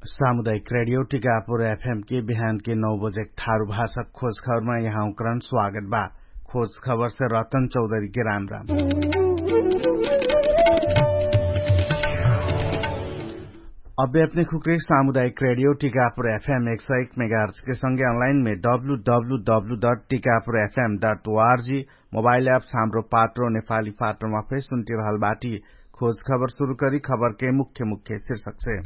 सामुदायिक radio Tikapur FM के बिहान के 9 बजे ठारू भाषक खोज खबर में यहाँ उपकरण स्वागत बा। खोज खबर से रतन चौधरी के राम राम। अब अपने खुकरे सामुदायिक रेडियो टिकापुर एफएम 101 मेगाहर्ट्ज के संगे ऑनलाइन में www.tikapurfm.org मोबाइल ऐप हाम्रो पात्रो नेपाली पात्रोमा फेरि सुन्टिरहल बाटी खोज खबर शुरू करी खबर के मुख्य शीर्षक से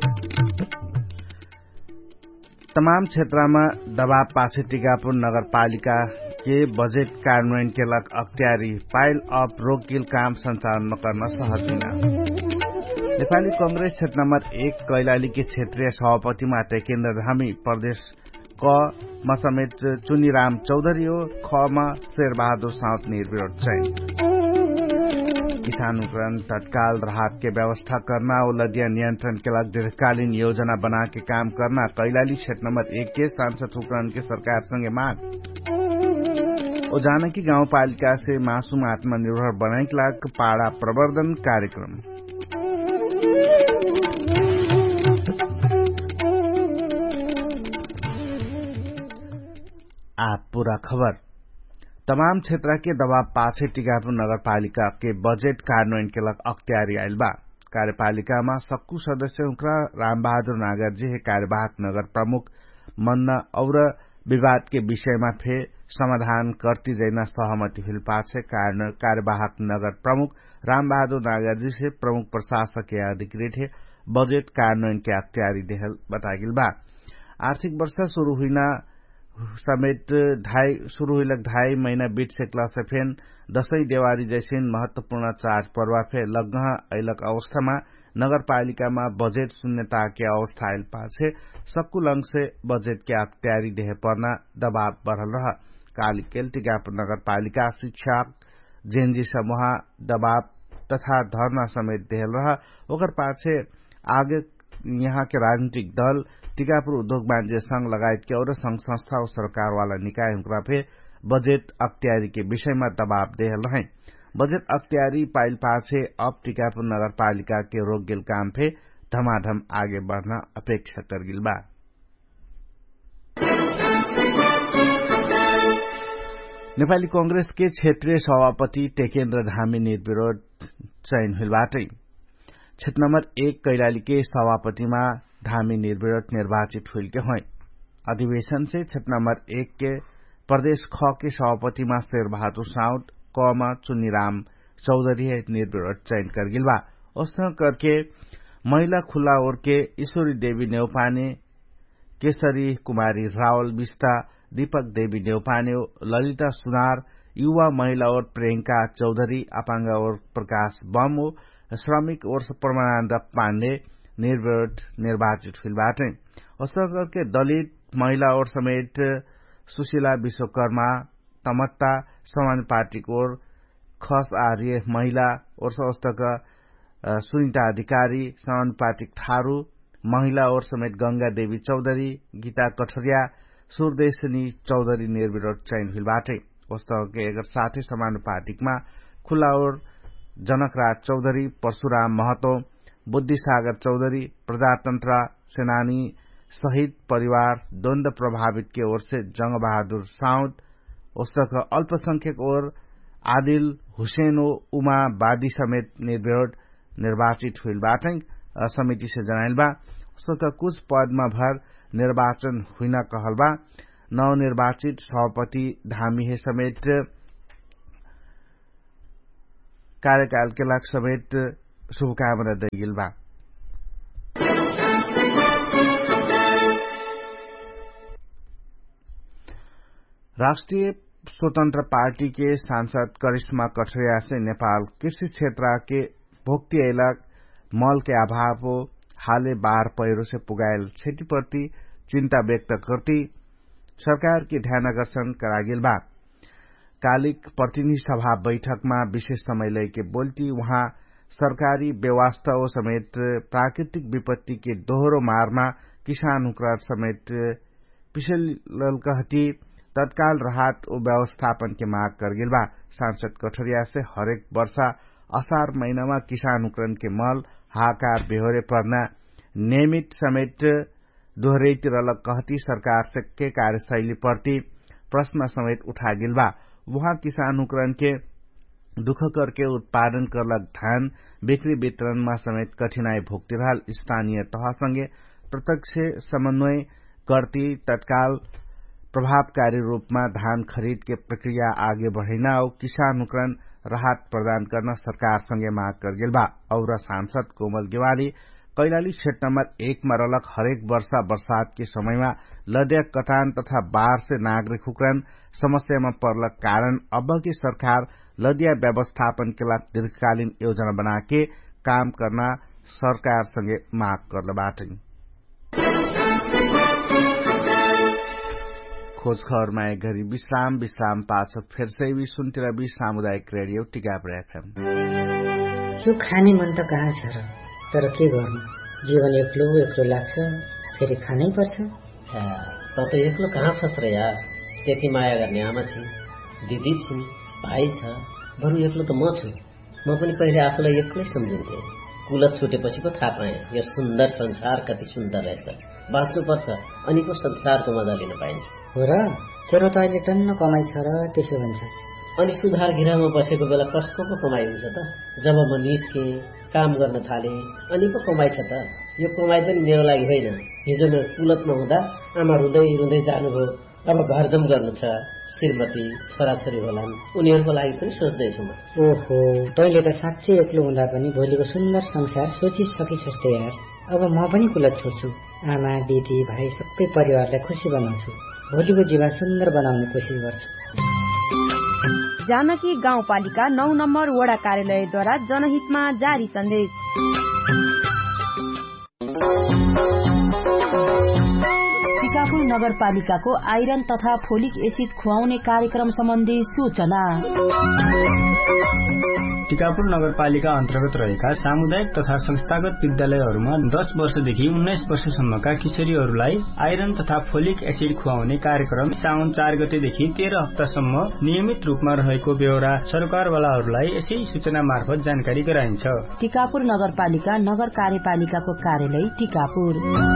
तमाम क्षेत्रमा दबाव पाछे टिकापुर नगरपालिका के बजेट कार्यान्वयन के लग अख्तियारी पाइल अप रोकिल काम संचालन गर्न सहज हुन। नेपाली कांग्रेस क्षेत्र नम्बर 1 कैलाली के क्षेत्रीय सभापतिमा टेकेन्द्र धामी प्रदेश क मा समेत चुनीराम चौधरी हो ख मा शेरबहादुर साउत निर्विरोध चयन। किसान उपकरण तत्काल राहत के व्यवस्था करना और लदिया नियंत्रण के लिए दीर्घकालीन योजना बना के काम करना कैलाली क्षेत्र नंबर 1 के सांसद उपकरण के सरकार संगे मांग। और जानकी गाउँपालिका से मासूम आत्मनिर्भर बनाने के लिए पाड़ा प्रवर्धन कार्यक्रम। आप पूरा खबर तमाम क्षेत्र के दबाव पाछे टिकापुर नगरपालिका के बजेट कार्यान्वयन के लग अख्तियारी आयल बा। कार्यपालिका में सक्कू सदस्य उकरा रामबहादुर नागरजी है कार्यवाहक नगर प्रमुख मन्ना और विवाद के विषय में फे समाधान करती जैना सहमति हिल पाछे कार्यवाहक नगर प्रमुख रामबहादुर नागरजी से प्रमुख प्रशासकीय अधिकृत है बजेट कार्यान्वयन के अख्तियारी देहल बतागिल बा। आर्थिक वर्ष शुरू हुईना समेत शुरू हुई 2.5 महीना बीत सकला से फेन दशैं देवारी जैसे महत्वपूर्ण चाड पर्व फे लगह अइलक अवस्था में नगरपालिका में बजेट शून्यता के अवस्था आयल पाछे सक्कू लंग से बजेट के अख्तियारी देह पर्ना दबाव बढ़ल रह। कालीकेल टिकापुर नगरपालिका शिक्षक जेनजी समूह दबाव तथा धरना समेत देहल रह। ओकर पाछे आगे यहाँ के राजनीतिक दल टिकापुर उद्योग वाणिज्य संघ लगायत के और संघ संस्था और सरकार वाला निकाय हुक्रा फे बजेट अख्तियारी के विषय में दबाव देहल रहे। बजेट अख्तियारी पाइल पाछे अब टिकापुर नगरपालिका के रोगिल काम फे धमाधम आगे बढ़ना अपेक्षा करगिल बा। नेपाली कांग्रेस के क्षेत्रीय सभापति टेकेन्द्र धामी निर्विरोध चयन हुइलबाटै क्षेत्र नंबर 1 कैलाली के सभापतिमा धामी निर्विरोध निर्वाचित हुई के हैं। अधिवेशन से क्षेत्र नंबर 1 के प्रदेश ख के सभापतिमा शेरबहादुर साउत क मा चुनीराम चौधरी है निर्विरोध चयन करगिल बा। उसका करके महिला खुला ओर के ईश्वरी देवी नेउपाने केसरी कुमारी रावल बिस्ता दीपक देवी नेउपाने ललिता सुनार युवा महिला और प्रियंका चौधरी अपांग और प्रकाश बमो श्रमिक और परमानंद पांडे निर्विरोध निर्वाचित हुइलबाटै। उसका करके दलित महिला और समेत सुशीला विश्वकर्मा तमत्ता समाज पार्टी और खस आर्य महिला और संस्थक सुनीता अधिकारी समाज पार्टी ठारू महिला और समेत गंगा देवी चौधरी गीता कठरिया सुरदेशनी चौधरी निर्विरोध चयन हुइलबाटै। उसका एकर साथै समाज पार्टीमा खुला और जनकराज चौधरी परशुराम महतो बुद्धिसागर चौधरी प्रजातंत्र सेनानी शहीद परिवार द्वंद्व प्रभावित के ओर से जंग बहादुर साउद उसका अल्पसंख्यक और आदिल हुसैन उमा बादी समेत निर्विरोध निर्वाचित हुइलबाटै समिति से जनाइल बा। उसका कुछ पद में भर निर्वाचन हुइना कहल बा। नवनिर्वाचित सभापति धामी है समेत कार्यकाल के लाग समेत शुभकामना दैगिल बा। राष्ट्रिय स्वतंत्र पार्टी के सांसद करिश्मा कठरिया से नेपाल कृषि क्षेत्र के भोक्ती इलाक मल के अभाव हो हाले बाढ़ पहिरो से पुगायल क्षति प्रति चिंता व्यक्त करती सरकार की ध्यानाकर्षण करागिल बा। कालिक प्रतिनिधि सभा बैठक में विशेष समय लेके बोलती वहां सरकारी व्यवस्था समेत प्राकृतिक विपत्ति के दोहरो मारमा किसान हुक्राट समेत पिछल कहती तत्काल राहत और व्यवस्थापन के मांग करगिल बा। सांसद कठरिया से हरेक वर्ष असार महीना में किसान हुक्रन के मल हाहाकार बेहोरे पर्ना नियमित समेत दोहरैतिर कहती सरकार के कार्यशैलीप्रति प्रश्न समेत उठा गिलबा। वहाँ किसान हुकरन के दुख करके उत्पादन करलक धान बिक्री वितरणमा समेत कठिनाई भोग्ती रहल। स्थानीय तहसँगै प्रत्यक्ष समन्वय करती तत्काल प्रभावकारी रूपमा धान खरीद के प्रक्रिया आगे बढ़ैना और किसान हुकरन राहत प्रदान गर्न सरकारसँगै माग कर गेल बा। और सांसद कोमल गेवाली कैलाली क्षेत्र नम्बर 1 में रलक हरेक वर्ष बरसात के समयमा लद्या कटान तथा बाढ़ से नागरिक हुकरन समस्यामा पर्लक कारण अब की सरकार लदिया व्यवस्थापन के लाग दीर्घकालीन योजना बना के काम करना सरकार संगे माग करले बाटे। खोज खबरमा एक घड़ी विश्राम पाछ फिर से भी सुनतिर भी सामुदायिक रेडियो टिकापुर एफएम। यो खाने मन त कहाँ छ र, तर के गर्नु, जीवन एक्लो लाग्छ, फेरि खानै पर्छ। त एक्लो कहाँ छस् र यार, त्यति माया गर्ने आमा छिन्, दिदी छिन्, भाइ छ, बरु एक्लो त म छु। म पनि पहिले आफूलाई एक्लै सम्झिन्थे, कुलत छुटेपछि पो थाहा पाएँ यो सुन्दर संसार कति सुन्दर रहेछ। बाँच्नुपर्छ अनि पो संसारको मजा लिन पाइन्छ। हो र, तेरो त अहिले टन्न कमाइ छ र त्यसो भन्छस्। अनि सुधार गृहमा बसेको बेला कसको पो कमाइ हुन्छ त? जब म निस्के काम गर्न थाले अनि पो कमाइ छ त। यो कमाइ पनि मेरो लागि होइन। हिजो म कुलतमा हुँदा आमा रुँदै जानुभयो, अब घर जम गर्नु छ, श्रीमती छोराछोरी होलान्, उनीहरूको लागि पनि सोच्दैछु म। ओहो, तैँले त साँच्चै एक्लो हुँदा पनि भोलिको सुन्दर संसार सोचिसकिछस् त यार। अब म पनि कुलत छोड्छु, आमा दिदी भाइ सबै परिवारलाई खुसी बनाउँछु, भोलिको जीवन सुन्दर बनाउने कोसिस गर्छु। जानकी गाउँपालिका 9 नम्बर वडा कार्यालयद्वारा जनहितमा जारी सन्देश। टिकापुर नगरपालिकाको आइरन तथा फोलिक एसिड खुवाउने कार्यक्रम सम्बन्धी सूचना। टिकापुर नगरपालिका अन्तर्गत रहेका सामुदायिक तथा संस्थागत विद्यालयहरूमा 10 वर्षदेखि 19 वर्षसम्मका किशोरीहरूलाई आइरन तथा फोलिक एसिड खुवाउने कार्यक्रम साउन 4 गतेदेखि 13 हप्तासम्म नियमित रूपमा रहेको बेहोरा सरकारवालाहरूलाई यसै सूचना मार्फत जानकारी गराइन्छ। टिकापुर नगरपालिका नगर कार्यपालिकाको कार्यालय टिकापुर।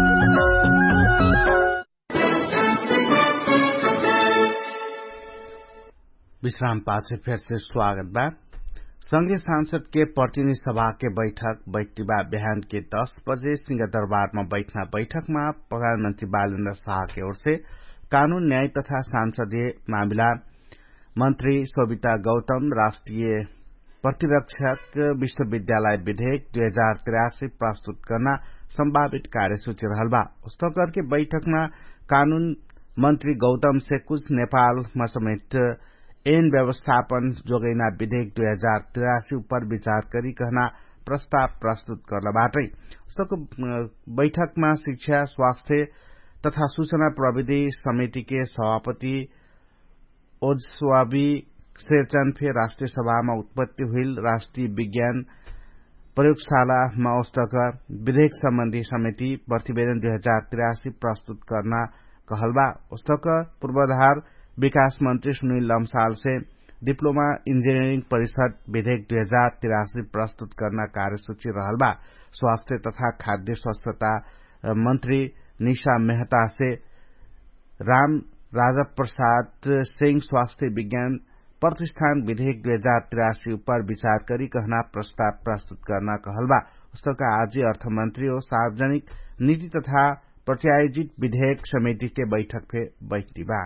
विश्राम पाछे फिर से स्वागत बा। संघीय सांसद के प्रतिनिधि सभा के बैठक बैठिबा बिहान के 10 बजे सिंहदरबार में बैठक में प्रधानमंत्री बालेन्द्र शाह की ओर से कानून न्याय तथा सांसदीय मामिला मंत्री शोभिता गौतम राष्ट्रीय प्रतिरक्षक विश्वविद्यालय विधेयक 2083 प्रस्तुत करना संभावित कार्यसूची रहल बा। उस्तो करके बैठक में कानून मंत्री गौतम से कुछ नेपाल में समेत ऐन व्यवस्थापन जोगैना विधेयक 2083 ऊपर विचार करी कहना प्रस्ताव प्रस्तुत करला बाटै। उसको बैठक में शिक्षा स्वास्थ्य तथा सूचना प्रविधि समिति के सभापति ओजस्वाबी शेरचनफे राष्ट्रिय सभा में उत्पत्ति हुई राष्ट्रीय विज्ञान प्रयोगशाला में औस्तक विधेयक सम्बन्धी समिति प्रतिवेदन 2083 प्रस्तुत करना कहलबा। उस्तक पूर्वाधार विकास मंत्री सुनील लम्साल से डिप्लोमा इंजीनियरिंग परिषद विधेयक 2083 प्रस्तुत करना कार्यसूची रहलबा। स्वास्थ्य तथा खाद्य स्वच्छता मंत्री निशा मेहता से राम राजा प्रसाद सिंह स्वास्थ्य विज्ञान प्रतिष्ठान विधेयक 2083 ऊपर विचार करी कहना प्रस्ताव प्रस्तुत करना कहलबा। उसका आज अर्थमंत्री और सार्वजनिक नीति तथा प्रायोजित विधेयक समिति के बैठक पे बैठिबा।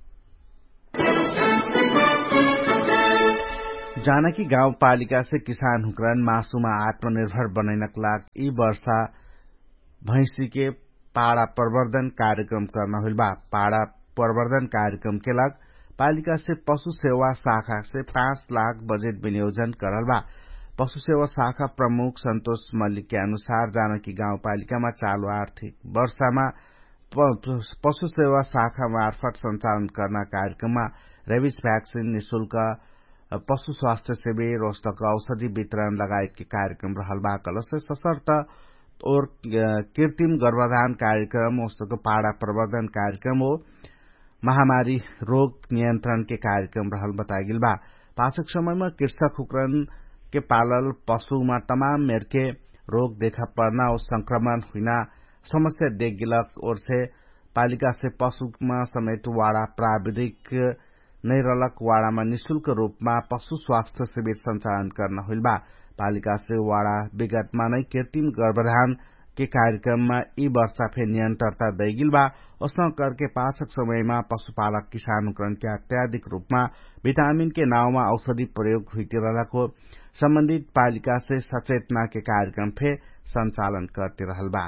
जानकी गाउँपालिका से किसान हुकरन मासुमा आत्मनिर्भर बनैनक लाग ई वर्षा भैंसी के पाड़ा प्रवर्धन कार्यक्रम करना हुई बा। पाड़ा प्रवर्धन कार्यक्रम के लाग पालिका से पशु सेवा शाखा से 5 लाख बजेट विनियोजन करल बा। पशु सेवा शाखा प्रमुख संतोष मल्लिक के अनुसार जानकी गाउँपालिका में चालू आर्थिक वर्षमा पशु सेवा शाखा मार्फत संचालन करना कार्यक्रम में रेबिस भ्याक्सिन निशुल्क पशु स्वास्थ्य शिविर औषधक औषधि वितरण लगायत के कार्यक्रम रहल बा। कलश सशर्त और कृत्रिम गर्भाधान कार्यक्रम औषधक पाड़ा प्रवर्धन कार्यक्रम हो महामारी रोग नियंत्रण के कार्यक्रम रहल बताइल बा। पाछक समय में कृषक हुकरन के पालल पशु में तमाम मेर के रोग देखा पड़ना और संक्रमण हुना समस्या देख गिलक ओर से पालिका से पशुमा समेत वाड़ा प्राविधिक नै रलक वाड़ामा निशुल्क रूपमा पशु स्वास्थ्य शिविर संचालन गर्न हुइलबा पालिका से वाड़ा विगतमा नै कृत्रिम गर्भधान के कार्यक्रममा यी वर्ष फे नियन्त्रणता दैगिलबा उसनो करके पाछक समयमा पशुपालक किसानकरण के अत्याधिक रूपमा विटामिन के नाउँमा औषधि प्रयोग हुइतिरहलाको सम्बन्धित पालिका से सचेतना के कार्यक्रम फे संचालन करते रहलबा।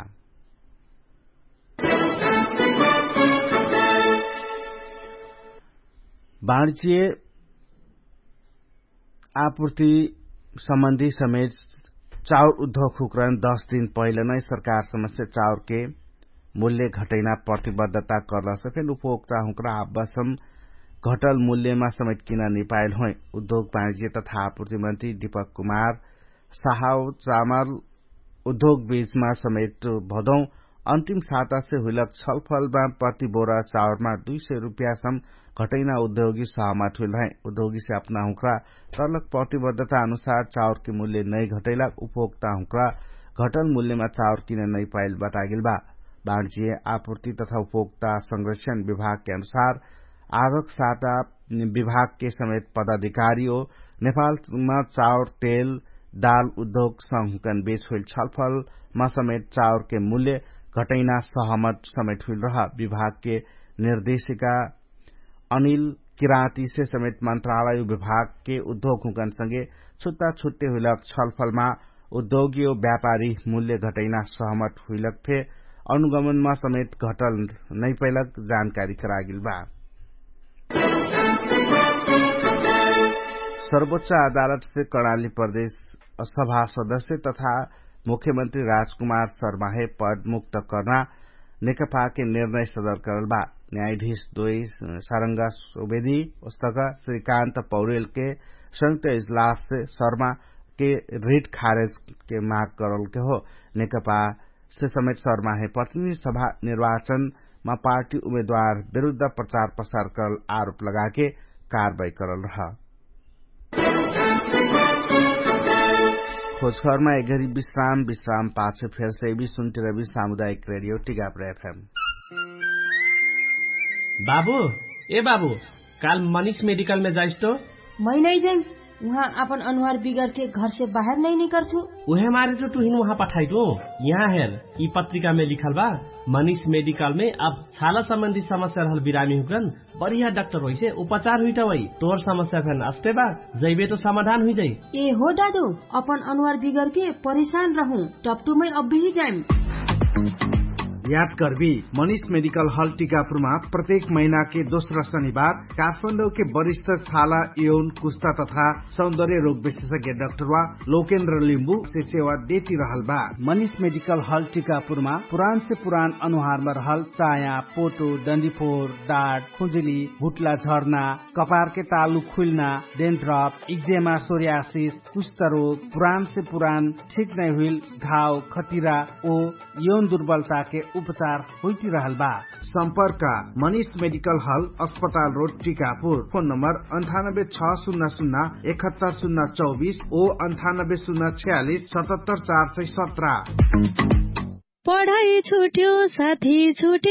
वाणिज्य आपूर्ति सम्बन्धी समेत चाउर उद्योग खुकरन 10 दिन पहिले नै सरकार समस्या चाउर के मूल्य घटैना प्रतिबद्धता गर्न सकेन उपभोक्ता हुक्रा आवासम घटल मूल्यमा समेत किन निपायल होइ उद्योग वाणिज्य तथा आपूर्ति मन्त्री दीपक कुमार साहाव चामल उद्योग बीचमा समेत भदौ अन्तिम साता से हुलक छलफलमा प्रति बोरा चाउरमा 200 रुपियाँसम्म घटैना उद्योगी सहमत हुई रहे उद्योगी से अपना हुक्रा तलक प्रतिबद्धता अनुसार चाउर के मूल्य नहीं घटैला उपभोक्ता हुक्रा घटल मूल्यमा चाउर किन नहीं पाइल बतागिलबा। वाणिज्य आपूर्ति तथा उपभोक्ता संरक्षण विभाग के अनुसार आवक साता विभाग के समेत पदाधिकारीओ नेपालमा चाउर तेल दाल उद्योग संघकन बीच हुई छलफलमा समेत चाउर के मूल्य घटैना सहमत समेत हुई रह विभाग के निर्देशिका अनिल किराती से समेत मंत्रालय विभाग के उद्योग हुकनसँगै छुट्टा छुट्टे हुइलक छलफलमा उद्योगी और व्यापारी मूल्य घटैना सहमत हुइलक फे अनुगमनमा समेत घटल नै पैलक जानकारी करागिल बा। सर्वोच्च अदालत से कर्णाली प्रदेश सभा सदस्य तथा मुख्यमंत्री राजकुमार शर्माहे पद मुक्त करना नेकपा के निर्णय सदर करल बा। न्यायाधीश 2 सारंगा सुवेदी पुस्तक श्रीकांत पौडेल के संयुक्त इजलास से शर्मा के रिट खारेज के माग करल के हो नेकपा से समेत शर्मा है प्रतिनिधि सभा निर्वाचन में पार्टी उम्मीदवार विरूद्ध प्रचार प्रसार करल आरोप लगा के कार्रवाई करल रहा। खोजखबरमा एक घड़ी विश्राम पाछे फिर से भी सुनते रवि सामुदायिक रेडियो टिकापुर एफएम। बाबू ए बाबू काल मनीष मेडिकल में जाइस तो मैं नहीं जाई वहाँ अपन अनुहार बिगड़ के घर से बाहर नहीं निकलछु उहे मारे तो तुहिन वहाँ पठाई दो। यहाँ हेर ई पत्रिका में लिखल बा मनीष मेडिकल में अब छाला संबंधी समस्या रहल बिरामी हुकन बढ़िया डॉक्टर होई से उपचार हुई वही तोर समस्या फैन अस्ते बा जैबे तो समाधान हुई जाई। ए हो दादू अपन अनुहार बिगड़ के परेशान रहूं टपटू में अब भी जाइम। याद करबी मनीष मेडिकल हॉल टीकापुरमा प्रत्येक महीना के दोस्रो शनिबार काठमाडौँ के वरिष्ठ छाला यौन कुष्ठा तथा सौंदर्य रोग विशेषज्ञ डाक्टर लोकेन्द्र लिम्बू से सेवा देती रहल बा। मनीष मेडिकल हॉल टीकापुरमा पुरान से पुरान अनुहार में रहल चाया पोटो डंडीफोर डाँट खुजुली भुटला झर्ना कपार के तालु खुलना डेन्ड्रप इक्जेमा सोरियासिस कुष्ठ रोग पुरान से पुरान ठीक नहीं हुई घाव खतिरा ओ यौन दुर्बलता के उपचार होती रहल बा। संपर्क मनीष मेडिकल हॉल अस्पताल रोड टीकापुर फोन नंबर 9860071024 ओ 9806477417। पढ़ाई छुट्यो साथी छुट्यो